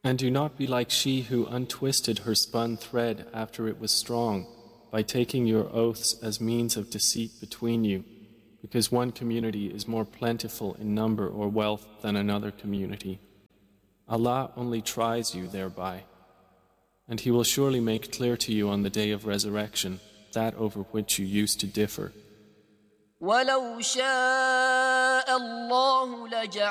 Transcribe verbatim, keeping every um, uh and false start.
And do not be like she who untwisted her spun thread after it was strong, by taking your oaths as means of deceit between you, because one community is more plentiful in number or wealth than another community. Allah only tries you thereby, and He will surely make clear to you on the day of resurrection that over which you used to differ. ولو شاء الله لجعل